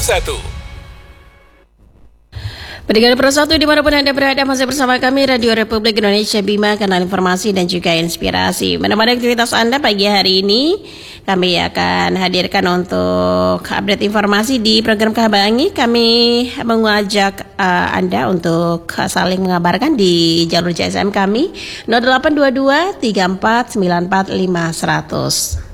Pendengar Persatu dimanapun Anda berada, masih bersama kami Radio Republik Indonesia Bima, kanal informasi dan juga inspirasi. Menemani aktivitas Anda pagi hari ini, kami akan hadirkan untuk update informasi di program Kabangi. Kami mengajak Anda untuk saling mengabarkan di jalur GSM kami 0822 34 94 500.